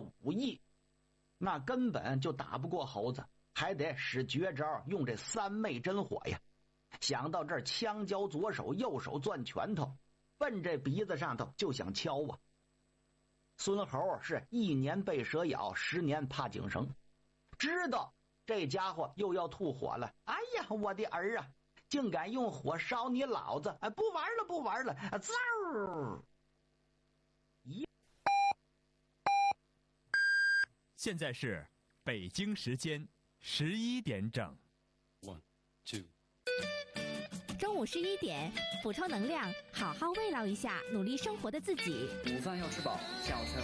武艺，那根本就打不过猴子，还得使绝招，用这三昧真火呀。想到这儿，枪交左手，右手攥拳头，奔这鼻子上头就想敲啊。孙猴是1年被蛇咬，10年怕井绳，知道这家伙又要吐火了。哎呀，我的儿啊，竟敢用火烧你老子！不玩了，不玩了！嗖！ 现在是北京时间11点整。 1, 2。 中午11点，补充能量，好好慰劳一下努力生活的自己。 午饭要吃饱，下午才有